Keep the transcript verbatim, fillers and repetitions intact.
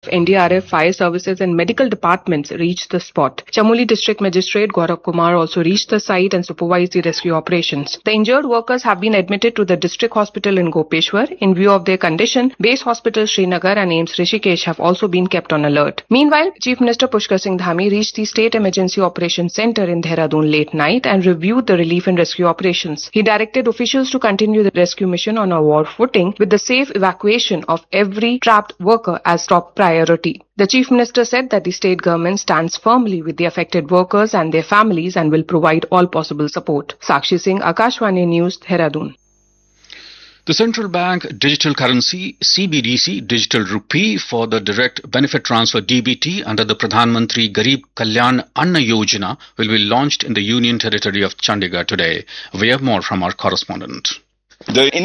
N D R F, fire services and medical departments reached the spot. Chamoli District Magistrate Gaurav Kumar also reached the site and supervised the rescue operations. The injured workers have been admitted to the district hospital in Gopeshwar. In view of their condition, Base Hospital Srinagar and AIIMS Rishikesh have also been kept on alert. Meanwhile, Chief Minister Pushkar Singh Dhami reached the State Emergency Operations Centre in Dehradun late night and reviewed the relief and rescue operations. He directed officials to continue the rescue mission on a war footing with the safe evacuation of every trapped worker as top priority. The Chief Minister said that the state government stands firmly with the affected workers and their families and will provide all possible support. Sakshi Singh, Akashvani News, Dehradun. The Central Bank Digital Currency C B D C Digital Rupee for the Direct Benefit Transfer D B T under the Pradhan Mantri Garib Kalyan Anna Yojana will be launched in the Union Territory of Chandigarh today. We have more from our correspondent. The